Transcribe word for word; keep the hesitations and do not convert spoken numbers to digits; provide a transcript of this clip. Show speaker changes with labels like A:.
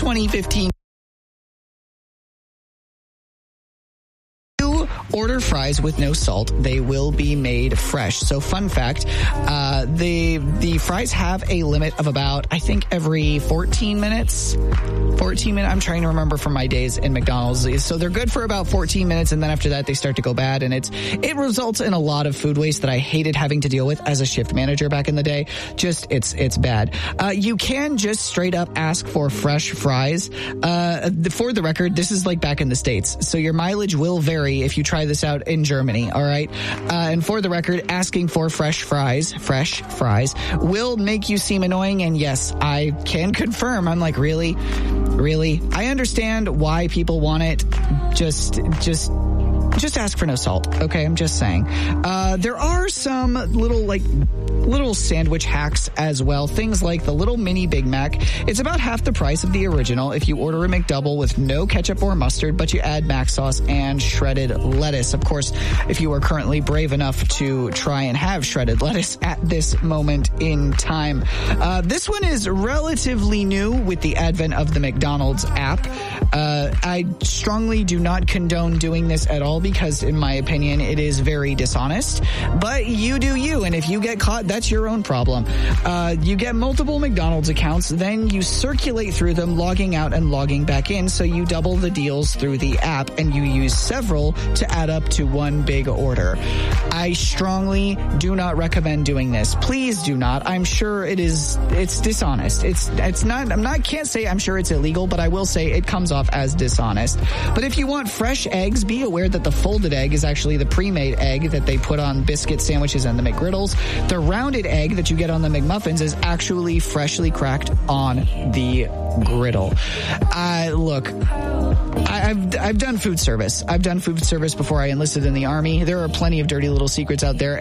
A: twenty fifteen. Order fries with no salt. They will be made fresh. So fun fact, uh, the, the fries have a limit of about, I think, every fourteen minutes. fourteen minutes. I'm trying to remember from my days in McDonald's. So they're good for about fourteen minutes, and then after that they start to go bad, and it's it results in a lot of food waste that I hated having to deal with as a shift manager back in the day. Just it's it's bad. Uh, you can just straight up ask for fresh fries. Uh, for the record, this is like back in the States, so your mileage will vary if you try this out in Germany. All right, uh, and for the record, asking for fresh fries, fresh fries will make you seem annoying. And yes, I can confirm. I'm like, really. Really? I understand why people want it. Just, just, just ask for no salt. Okay, I'm just saying. Uh, there are some little, like, little sandwich hacks as well. Things like the little mini Big Mac. It's about half the price of the original if you order a McDouble with no ketchup or mustard, but you add mac sauce and shredded lettuce. Of course, if you are currently brave enough to try and have shredded lettuce at this moment in time. Uh, this one is relatively new with the advent of the McDonald's app. Uh, I strongly do not condone doing this at all because, in my opinion, it is very dishonest. But you do you, and if you get caught, that's your own problem. Uh, you get multiple McDonald's accounts, then you circulate through them, logging out and logging back in, so you double the deals through the app, and you use several to add up to one big order. I strongly do not recommend doing this. Please do not. I'm sure it is, it's dishonest. It's, it's not, I'm not, can't say I'm sure it's illegal, but I will say it comes off as dishonest. But if you want fresh eggs, be aware that the folded egg is actually the pre-made egg that they put on biscuit sandwiches and the McGriddles. The rounded egg that you get on the McMuffins is actually freshly cracked on the griddle. Uh, look, I, I've, I've done food service. I've done food service before I enlisted in the Army. There are plenty of dirty little secrets out there.